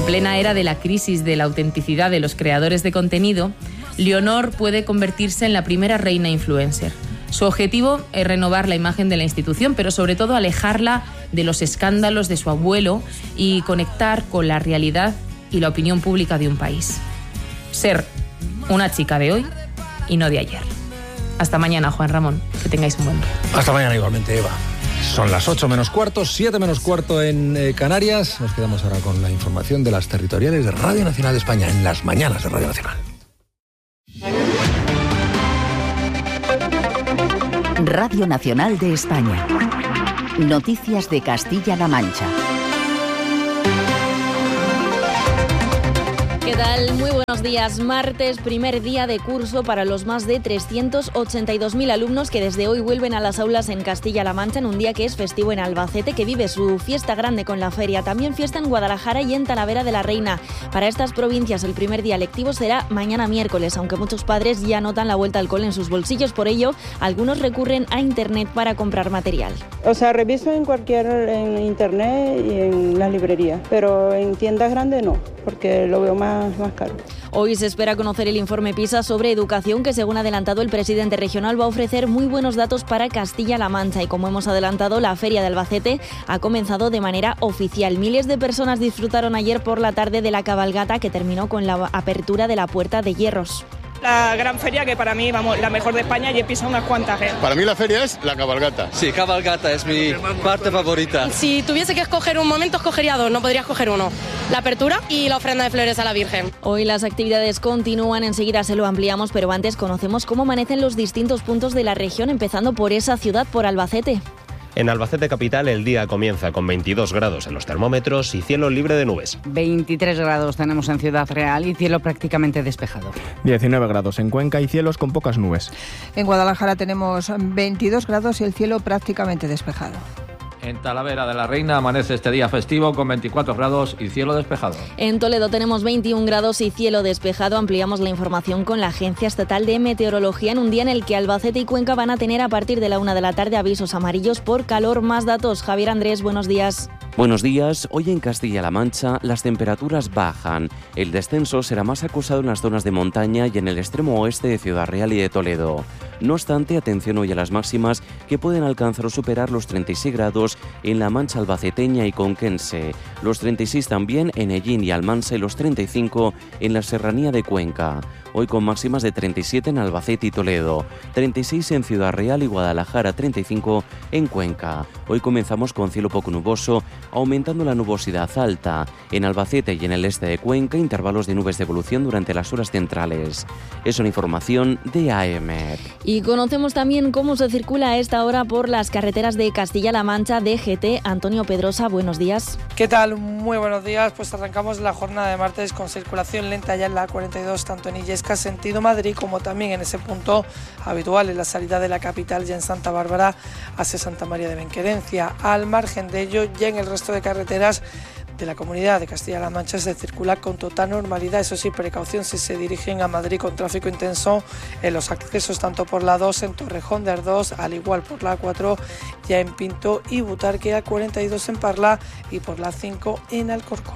plena era de la crisis de la autenticidad de los creadores de contenido, Leonor puede convertirse en la primera reina influencer. Su objetivo es renovar la imagen de la institución, pero sobre todo alejarla de los escándalos de su abuelo y conectar con la realidad y la opinión pública de un país. Ser una chica de hoy y no de ayer. Hasta mañana, Juan Ramón. Que tengáis un buen día. Hasta mañana igualmente, Eva. Son las 8 menos cuarto, 7 menos cuarto en Canarias. Nos quedamos ahora con la información de las territoriales de Radio Nacional de España, en las mañanas de Radio Nacional. Radio Nacional de España. Noticias de Castilla-La Mancha. ¿Qué tal? Muy buenos días. Martes, primer día de curso para los más de 382.000 alumnos que desde hoy vuelven a las aulas en Castilla-La Mancha en un día que es festivo en Albacete, que vive su fiesta grande con la feria. También fiesta en Guadalajara y en Talavera de la Reina. Para estas provincias el primer día lectivo será mañana miércoles, aunque muchos padres ya notan la vuelta al cole en sus bolsillos. Por ello, algunos recurren a Internet para comprar material. O sea, reviso en Internet y en las librerías, pero en tiendas grandes no, porque lo veo más caro. Hoy se espera conocer el informe PISA sobre educación que, según ha adelantado el presidente regional, va a ofrecer muy buenos datos para Castilla-La Mancha. Y como hemos adelantado, la Feria de Albacete ha comenzado de manera oficial. Miles de personas disfrutaron ayer por la tarde de la cabalgata que terminó con la apertura de la Puerta de Hierros. La gran feria que para mí, vamos, la mejor de España, y he pisado unas cuantas. Para mí la feria es la cabalgata. Sí, cabalgata es mi parte favorita. Si tuviese que escoger un momento, escogería dos, no podría escoger uno. La apertura y la ofrenda de flores a la Virgen. Hoy las actividades continúan, enseguida se lo ampliamos, pero antes conocemos cómo amanecen los distintos puntos de la región, empezando por esa ciudad, por Albacete. En Albacete capital el día comienza con 22 grados en los termómetros y cielo libre de nubes. 23 grados tenemos en Ciudad Real y cielo prácticamente despejado. 19 grados en Cuenca y cielos con pocas nubes. En Guadalajara tenemos 22 grados y el cielo prácticamente despejado. En Talavera de la Reina amanece este día festivo con 24 grados y cielo despejado. En Toledo tenemos 21 grados y cielo despejado. Ampliamos la información con la Agencia Estatal de Meteorología en un día en el que Albacete y Cuenca van a tener a partir de la 1 de la tarde avisos amarillos por calor. Más datos. Javier Andrés, buenos días. Buenos días. Hoy en Castilla-La Mancha las temperaturas bajan. El descenso será más acusado en las zonas de montaña y en el extremo oeste de Ciudad Real y de Toledo. No obstante, atención hoy a las máximas que pueden alcanzar o superar los 36 grados en la Mancha albaceteña y conquense, los 36 también en Hellín y Almansa y los 35 en la Serranía de Cuenca. Hoy con máximas de 37 en Albacete y Toledo, 36 en Ciudad Real y Guadalajara, 35 en Cuenca. Hoy comenzamos con cielo poco nuboso, aumentando la nubosidad alta. En Albacete y en el este de Cuenca, intervalos de nubes de evolución durante las horas centrales. Es una información de AEMET. Y conocemos también cómo se circula a esta hora por las carreteras de Castilla-La Mancha. DGT, Antonio Pedrosa, buenos días. ¿Qué tal? Muy buenos días. Pues arrancamos la jornada de martes con circulación lenta ya en la A42, tanto en Illescas sentido Madrid como también en ese punto habitual en la salida de la capital ya en Santa Bárbara hacia Santa María de Benquerencia. Al margen de ello, ya en el resto de carreteras de la Comunidad de Castilla-La Mancha se circula con total normalidad. Eso sí, precaución si se dirigen a Madrid con tráfico intenso en los accesos tanto por la 2 en Torrejón de Ardós, al igual por la 4 ya en Pinto y Butarque, a 42 en Parla y por la 5 en Alcorcón.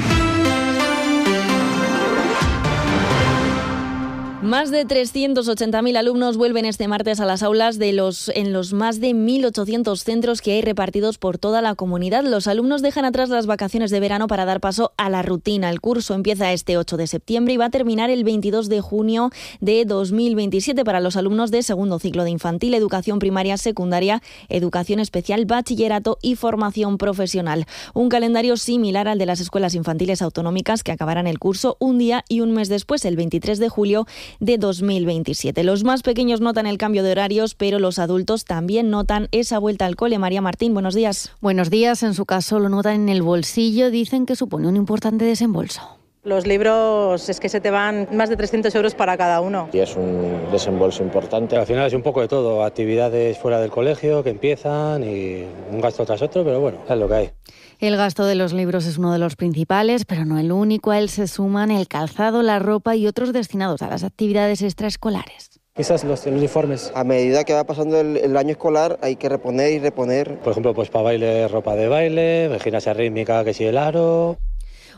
Más de 380.000 alumnos vuelven este martes a las aulas en los más de 1.800 centros que hay repartidos por toda la comunidad. Los alumnos dejan atrás las vacaciones de verano para dar paso a la rutina. El curso empieza este 8 de septiembre y va a terminar el 22 de junio de 2027 para los alumnos de segundo ciclo de infantil, educación primaria, secundaria, educación especial, bachillerato y formación profesional. Un calendario similar al de las escuelas infantiles autonómicas que acabarán el curso un día y un mes después, el 23 de julio de 2027. Los más pequeños notan el cambio de horarios, pero los adultos también notan esa vuelta al cole. María Martín, buenos días. Buenos días. En su caso lo notan en el bolsillo. Dicen que supone un importante desembolso. Los libros es que se te van más de 300 euros para cada uno. Y es un desembolso importante. Al final es un poco de todo, actividades fuera del colegio que empiezan y un gasto tras otro, pero bueno, es lo que hay. El gasto de los libros es uno de los principales, pero no el único. A él se suman el calzado, la ropa y otros destinados a las actividades extraescolares. Quizás los uniformes. A medida que va pasando el año escolar hay que reponer y reponer. Por ejemplo, pues para baile, ropa de baile, gimnasia rítmica, que si el aro.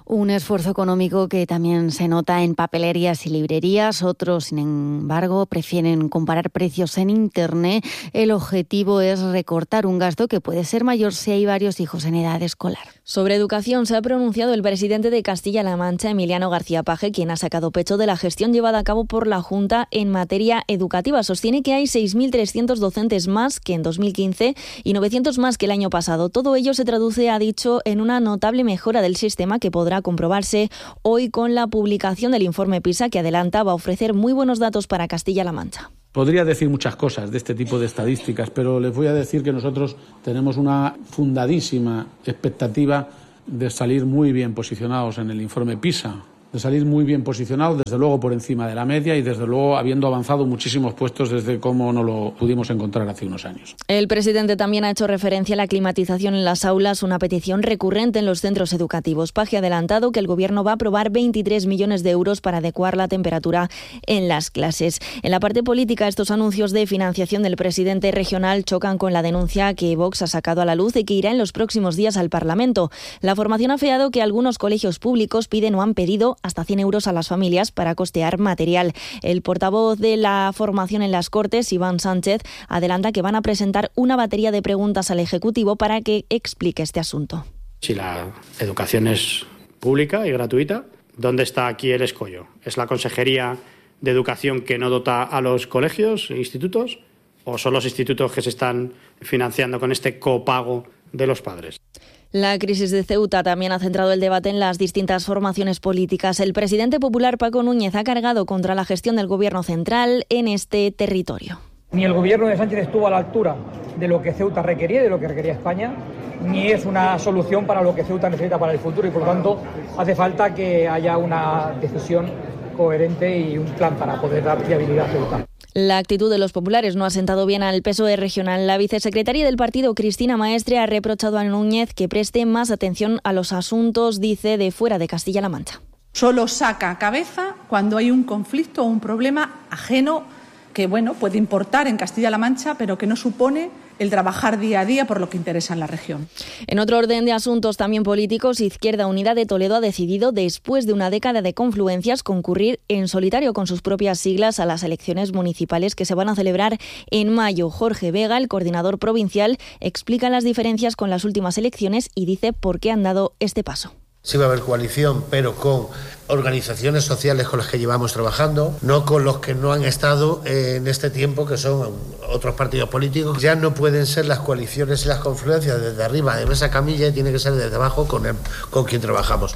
Un esfuerzo económico que también se nota en papelerías y librerías. Otros, sin embargo, prefieren comparar precios en Internet. El objetivo es recortar un gasto que puede ser mayor si hay varios hijos en edad escolar. Sobre educación se ha pronunciado el presidente de Castilla-La Mancha, Emiliano García Paje, quien ha sacado pecho de la gestión llevada a cabo por la Junta en materia educativa. Sostiene que hay 6.300 docentes más que en 2015 y 900 más que el año pasado. Todo ello se traduce, ha dicho, en una notable mejora del sistema que podrá comprobarse hoy con la publicación del informe PISA, que adelanta va a ofrecer muy buenos datos para Castilla-La Mancha. Podría decir muchas cosas de este tipo de estadísticas, pero les voy a decir que nosotros tenemos una fundadísima expectativa de salir muy bien posicionados en el informe PISA, de salir muy bien posicionados, desde luego por encima de la media y desde luego habiendo avanzado muchísimos puestos desde cómo no lo pudimos encontrar hace unos años. El presidente también ha hecho referencia a la climatización en las aulas, una petición recurrente en los centros educativos. Paje ha adelantado que el Gobierno va a aprobar 23 millones de euros para adecuar la temperatura en las clases. En la parte política, estos anuncios de financiación del presidente regional chocan con la denuncia que Vox ha sacado a la luz y que irá en los próximos días al Parlamento. La formación ha afeado que algunos colegios públicos piden o han pedido hasta 100 euros a las familias para costear material. El portavoz de la formación en las Cortes, Iván Sánchez, adelanta que van a presentar una batería de preguntas al Ejecutivo para que explique este asunto. Si la educación es pública y gratuita, ¿dónde está aquí el escollo? ¿Es la Consejería de Educación que no dota a los colegios e institutos? ¿O son los institutos que se están financiando con este copago de los padres? La crisis de Ceuta también ha centrado el debate en las distintas formaciones políticas. El presidente popular Paco Núñez ha cargado contra la gestión del Gobierno central en este territorio. Ni el Gobierno de Sánchez estuvo a la altura de lo que Ceuta requería, de lo que requería España, ni es una solución para lo que Ceuta necesita para el futuro y, por lo tanto, hace falta que haya una decisión coherente y un plan para poder dar viabilidad a Ceuta. La actitud de los populares no ha sentado bien al PSOE regional. La vicesecretaria del partido, Cristina Maestre, ha reprochado a Núñez que preste más atención a los asuntos, dice, de fuera de Castilla-La Mancha. Solo saca cabeza cuando hay un conflicto o un problema ajeno que, puede importar en Castilla-La Mancha, pero que no supone el trabajar día a día por lo que interesa en la región. En otro orden de asuntos también políticos, Izquierda Unida de Toledo ha decidido, después de una década de confluencias, concurrir en solitario con sus propias siglas a las elecciones municipales que se van a celebrar en mayo. Jorge Vega, el coordinador provincial, explica las diferencias con las últimas elecciones y dice por qué han dado este paso. Sí va a haber coalición, pero con organizaciones sociales con las que llevamos trabajando, no con los que no han estado en este tiempo, que son otros partidos políticos. Ya no pueden ser las coaliciones y las confluencias desde arriba de esa camilla, y tiene que ser desde abajo con quien trabajamos.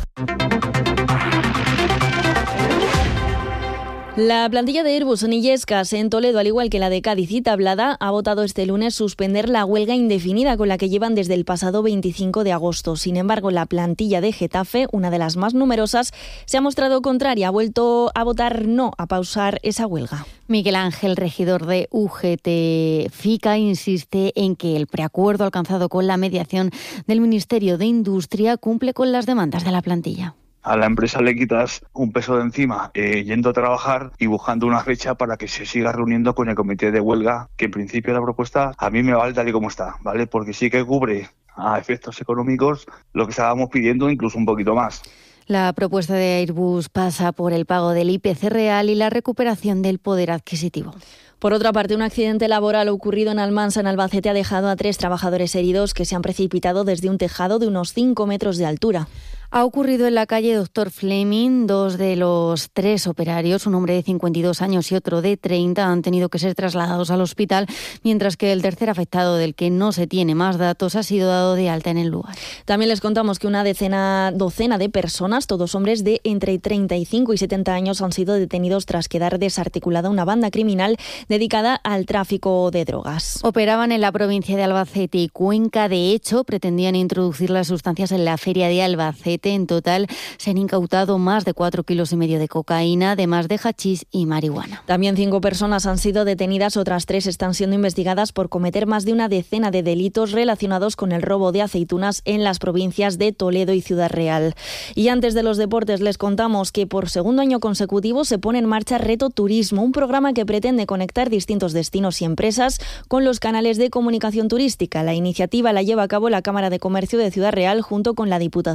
La plantilla de Airbus en Illescas, en Toledo, al igual que la de Cádiz y Tablada, ha votado este lunes suspender la huelga indefinida con la que llevan desde el pasado 25 de agosto. Sin embargo, la plantilla de Getafe, una de las más numerosas, se ha mostrado contraria, ha vuelto a votar no a pausar esa huelga. Miguel Ángel, regidor de UGT FICA, insiste en que el preacuerdo alcanzado con la mediación del Ministerio de Industria cumple con las demandas de la plantilla. A la empresa le quitas un peso de encima yendo a trabajar y buscando una fecha para que se siga reuniendo con el comité de huelga, que en principio la propuesta a mí me vale tal y como está, ¿vale? Porque sí que cubre a efectos económicos lo que estábamos pidiendo, incluso un poquito más. La propuesta de Airbus pasa por el pago del IPC real y la recuperación del poder adquisitivo. Por otra parte, un accidente laboral ocurrido en Almansa, en Albacete, ha dejado a 3 trabajadores heridos que se han precipitado desde un tejado de unos 5 metros de altura. Ha ocurrido en la calle Dr. Fleming. 2 de los 3 operarios, un hombre de 52 años y otro de 30, han tenido que ser trasladados al hospital, mientras que el tercer afectado, del que no se tiene más datos, ha sido dado de alta en el lugar. También les contamos que una docena de personas, todos hombres de entre 35 y 70 años, han sido detenidos tras quedar desarticulada una banda criminal dedicada al tráfico de drogas. Operaban en la provincia de Albacete y Cuenca. De hecho, pretendían introducir las sustancias en la feria de Albacete. En total se han incautado más de 4,5 kilos de cocaína, además de hachís y marihuana. También 5 personas han sido detenidas, otras 3 están siendo investigadas por cometer más de una decena de delitos relacionados con el robo de aceitunas en las provincias de Toledo y Ciudad Real. Y antes de los deportes les contamos que por segundo año consecutivo se pone en marcha Reto Turismo, un programa que pretende conectar distintos destinos y empresas con los canales de comunicación turística. La iniciativa la lleva a cabo la Cámara de Comercio de Ciudad Real junto con la Diputación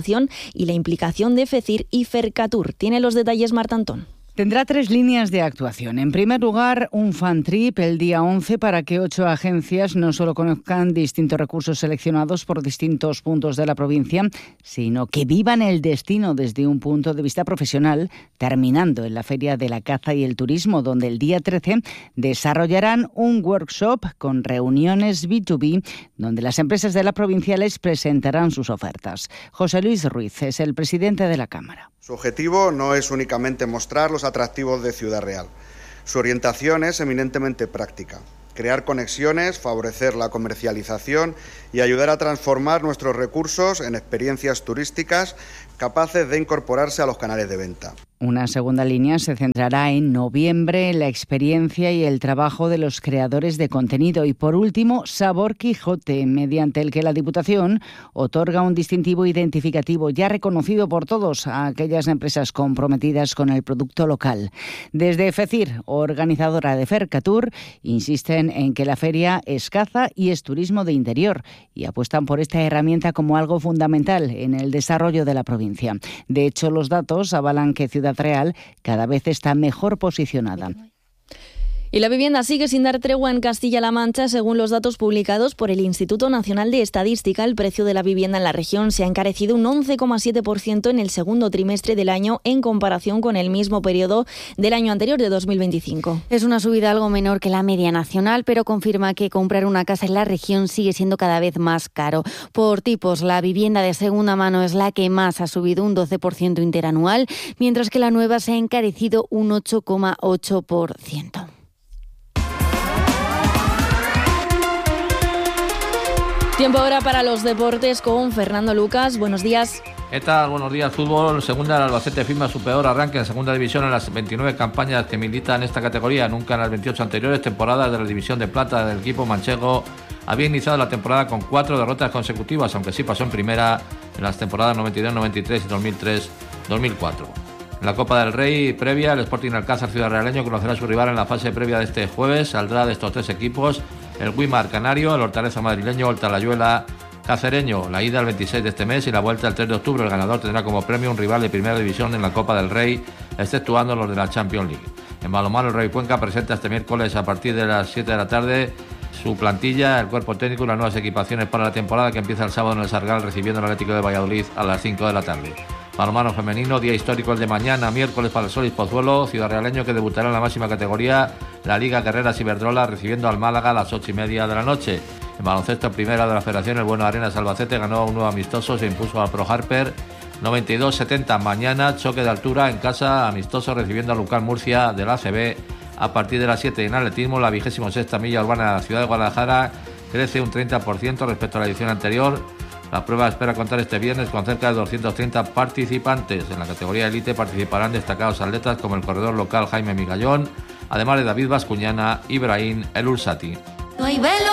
y la implicación de FECIR y Fercatur. Tiene los detalles Marta Antón. Tendrá 3 líneas de actuación. En primer lugar, un fan trip el día 11 para que 8 agencias no solo conozcan distintos recursos seleccionados por distintos puntos de la provincia, sino que vivan el destino desde un punto de vista profesional, terminando en la Feria de la Caza y el Turismo, donde el día 13 desarrollarán un workshop con reuniones B2B, donde las empresas de la provincia les presentarán sus ofertas. José Luis Ruiz es el presidente de la Cámara. Su objetivo no es únicamente mostrar los atractivos de Ciudad Real. Su orientación es eminentemente práctica. Crear conexiones, favorecer la comercialización y ayudar a transformar nuestros recursos en experiencias turísticas capaces de incorporarse a los canales de venta. Una segunda línea se centrará en noviembre en la experiencia y el trabajo de los creadores de contenido. Y por último, Sabor Quijote, mediante el que la Diputación otorga un distintivo identificativo ya reconocido por todos a aquellas empresas comprometidas con el producto local. Desde FECIR, organizadora de Fercatur, insisten en que la feria es caza y es turismo de interior y apuestan por esta herramienta como algo fundamental en el desarrollo de la provincia. De hecho, los datos avalan que Ciudad Real cada vez está mejor posicionada. Y la vivienda sigue sin dar tregua en Castilla-La Mancha. Según los datos publicados por el Instituto Nacional de Estadística, el precio de la vivienda en la región se ha encarecido un 11,7% en el segundo trimestre del año en comparación con el mismo periodo del año anterior, de 2025. Es una subida algo menor que la media nacional, pero confirma que comprar una casa en la región sigue siendo cada vez más caro. Por tipos, la vivienda de segunda mano es la que más ha subido, un 12% interanual, mientras que la nueva se ha encarecido un 8,8%. Tiempo ahora para los deportes con Fernando Lucas. Buenos días. ¿Qué tal? Buenos días, fútbol. Segunda, el Albacete firma su peor arranque en segunda división en las 29 campañas que milita en esta categoría. Nunca en las 28 anteriores temporadas de la división de plata del equipo manchego había iniciado la temporada con 4 derrotas consecutivas, aunque sí pasó en primera en las temporadas 92-93 y 2003-2004. En la Copa del Rey previa, el Sporting Alcázar Ciudad Realeño conocerá a su rival en la fase previa de este jueves. Saldrá de estos 3 equipos el Guimar Canario, el Hortaleza madrileño, el Talayuela cacereño. La ida el 26 de este mes y la vuelta el 3 de octubre. El ganador tendrá como premio un rival de primera división en la Copa del Rey, exceptuando los de la Champions League. En balonmano, el Rey Cuenca presenta este miércoles a partir de las 7 de la tarde su plantilla, el cuerpo técnico y las nuevas equipaciones para la temporada que empieza el sábado en el Sargal, recibiendo al Atlético de Valladolid a las 5 de la tarde. Balonmano femenino, día histórico el de mañana, miércoles, para el Solís Pozuelo, Ciudad Realeño, que debutará en la máxima categoría, la Liga Guerreras Iberdrola, recibiendo al Málaga a las 8:30 de la noche. En baloncesto primera de la Federación, el Bueno Arenas Albacete ganó un nuevo amistoso, se impuso al Pro Harper 92-70. Mañana, choque de altura en casa, amistoso, recibiendo a Lucan Murcia del ACB a partir de las 7. En atletismo, la 26ª milla urbana de la ciudad de Guadalajara crece un 30% respecto a la edición anterior. La prueba espera contar este viernes con cerca de 230 participantes. En la categoría élite participarán destacados atletas como el corredor local Jaime Migallón, además de David Bascuñana y Brahim El Ursati.